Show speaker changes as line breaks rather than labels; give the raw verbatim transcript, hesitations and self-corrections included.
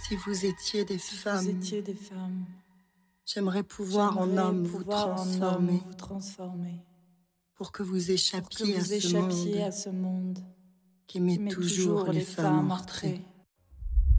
Si vous étiez des
Si
femmes,
vous étiez des femmes,
j'aimerais pouvoir en
j'aimerais
homme vous
pouvoir en homme
transformer
vous transformer
pour que vous
pour que
échappiez à
vous
ce
échappiez
monde
à ce monde
qui
qui
met
met
toujours les femmes en retrait.
retrait.